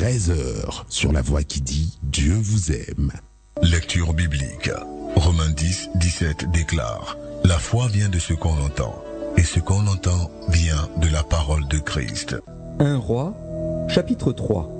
13 heures sur la voix qui dit Dieu vous aime. Lecture biblique. Romains 10, 17 déclare: La foi vient de ce qu'on entend, et ce qu'on entend vient de la parole de Christ. 1 Roi, chapitre 3.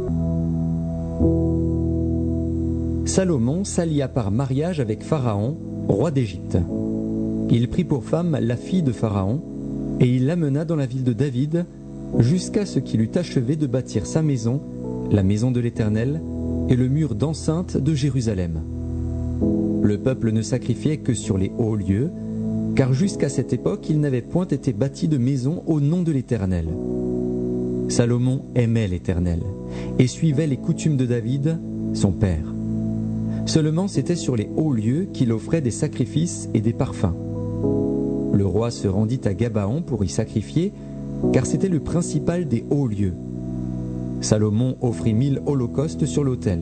Salomon s'allia par mariage avec Pharaon, roi d'Égypte. Il prit pour femme la fille de Pharaon, et il l'amena dans la ville de David, jusqu'à ce qu'il eût achevé de bâtir sa maison, la maison de l'Éternel, et le mur d'enceinte de Jérusalem. Le peuple ne sacrifiait que sur les hauts lieux, car jusqu'à cette époque il n'avait point été bâti de maison au nom de l'Éternel. Salomon aimait l'Éternel, et suivait les coutumes de David, son père. Seulement c'était sur les hauts lieux qu'il offrait des sacrifices et des parfums. Le roi se rendit à Gabaon pour y sacrifier, car c'était le principal des hauts lieux. Salomon offrit 1000 holocaustes sur l'autel.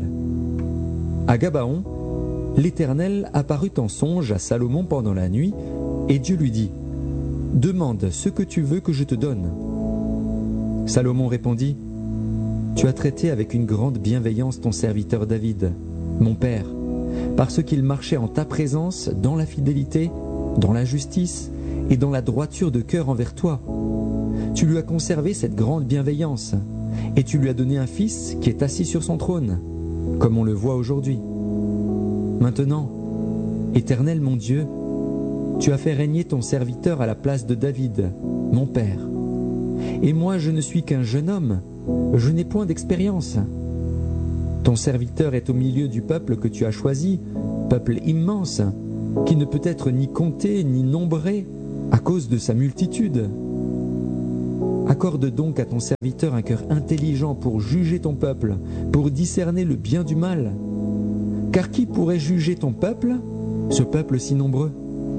À Gabaon, l'Éternel apparut en songe à Salomon pendant la nuit, et Dieu lui dit: « Demande ce que tu veux que je te donne. » Salomon répondit: « Tu as traité avec une grande bienveillance ton serviteur David, mon père, parce qu'il marchait en ta présence dans la fidélité, dans la justice et dans la droiture de cœur envers toi. Tu lui as conservé cette grande bienveillance, et tu lui as donné un fils qui est assis sur son trône, comme on le voit aujourd'hui. Maintenant, Éternel mon Dieu, tu as fait régner ton serviteur à la place de David, mon père. Et moi je ne suis qu'un jeune homme, je n'ai point d'expérience. Ton serviteur est au milieu du peuple que tu as choisi, peuple immense, qui ne peut être ni compté ni nombré à cause de sa multitude. Accorde donc à ton serviteur un cœur intelligent pour juger ton peuple, pour discerner le bien du mal. Car qui pourrait juger ton peuple, ce peuple si nombreux ? »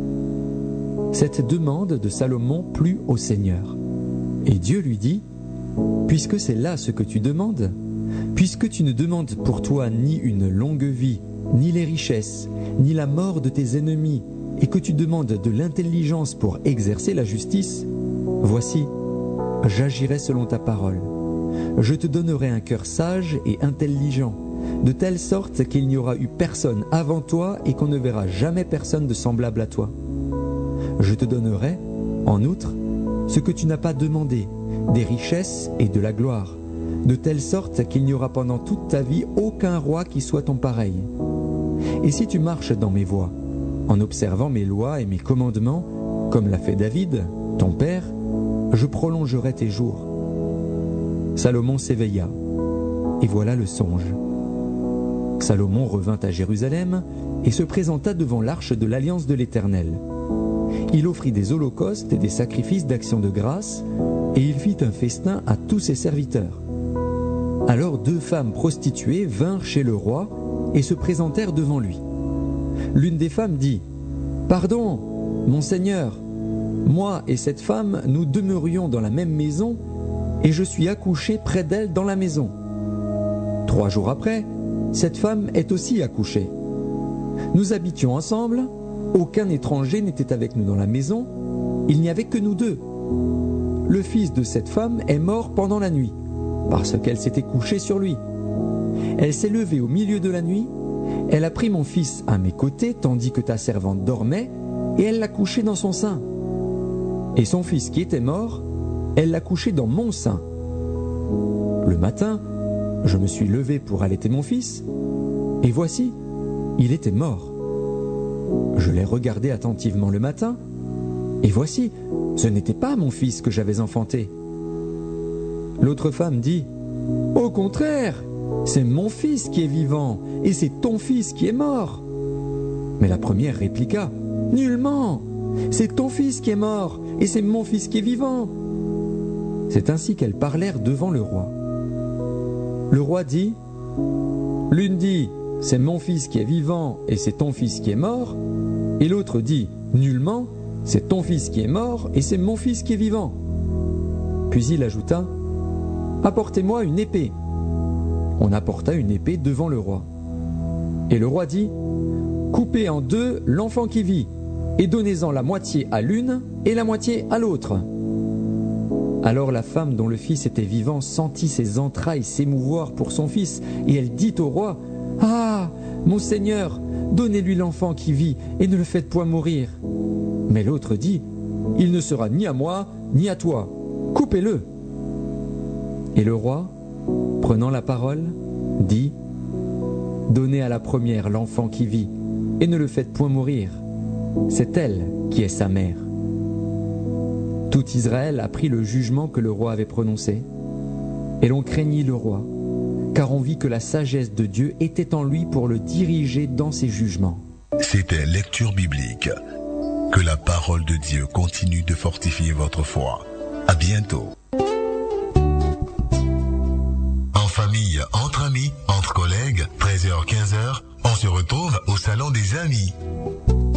Cette demande de Salomon plut au Seigneur. Et Dieu lui dit: « Puisque c'est là ce que tu demandes, puisque tu ne demandes pour toi ni une longue vie, ni les richesses, ni la mort de tes ennemis, et que tu demandes de l'intelligence pour exercer la justice, voici, j'agirai selon ta parole. Je te donnerai un cœur sage et intelligent, de telle sorte qu'il n'y aura eu personne avant toi et qu'on ne verra jamais personne de semblable à toi. Je te donnerai, en outre, ce que tu n'as pas demandé, des richesses et de la gloire, de telle sorte qu'il n'y aura pendant toute ta vie aucun roi qui soit ton pareil. Et si tu marches dans mes voies, en observant mes lois et mes commandements, comme l'a fait David, ton père, je prolongerai tes jours. » Salomon s'éveilla, et voilà le songe. Salomon revint à Jérusalem et se présenta devant l'arche de l'alliance de l'Éternel. Il offrit des holocaustes et des sacrifices d'action de grâce, et il fit un festin à tous ses serviteurs. Alors 2 femmes prostituées vinrent chez le roi et se présentèrent devant lui. L'une des femmes dit: « Pardon, mon Seigneur, moi et cette femme, nous demeurions dans la même maison, et je suis accouchée près d'elle dans la maison. 3 jours après, cette femme est aussi accouchée. Nous habitions ensemble, aucun étranger n'était avec nous dans la maison, il n'y avait que nous 2. Le fils de cette femme est mort pendant la nuit, parce qu'elle s'était couchée sur lui. Elle s'est levée au milieu de la nuit, elle a pris mon fils à mes côtés tandis que ta servante dormait, et elle l'a couché dans son sein. Et son fils qui était mort, elle l'a couché dans mon sein. Le matin, je me suis levé pour allaiter mon fils, et voici, il était mort. Je l'ai regardé attentivement le matin, et voici, ce n'était pas mon fils que j'avais enfanté. » L'autre femme dit: « Au contraire, c'est mon fils qui est vivant, et c'est ton fils qui est mort. » Mais la première répliqua: « Nullement, c'est ton fils qui est mort, et c'est mon fils qui est vivant. » C'est ainsi qu'elles parlèrent devant le roi. Le roi dit: « L'une dit: c'est mon fils qui est vivant, et c'est ton fils qui est mort. Et l'autre dit: nullement, c'est ton fils qui est mort, et c'est mon fils qui est vivant. » Puis il ajouta: « Apportez-moi une épée. » On apporta une épée devant le roi. Et le roi dit: « Coupez en 2 l'enfant qui vit, et donnez-en la moitié à l'une et la moitié à l'autre. » Alors la femme dont le fils était vivant sentit ses entrailles s'émouvoir pour son fils, et elle dit au roi, « Ah, mon seigneur, donnez-lui l'enfant qui vit, et ne le faites point mourir. » Mais l'autre dit, « Il ne sera ni à moi, ni à toi. Coupez-le. » Et le roi, prenant la parole, dit, « Donnez à la première l'enfant qui vit, et ne le faites point mourir. C'est elle qui est sa mère. » Tout Israël apprit le jugement que le roi avait prononcé, et l'on craignit le roi, car on vit que la sagesse de Dieu était en lui pour le diriger dans ses jugements. C'était Lecture biblique. Que la parole de Dieu continue de fortifier votre foi. À bientôt. En famille, entre amis, entre collègues, 13h-15h, on se retrouve au Salon des Amis.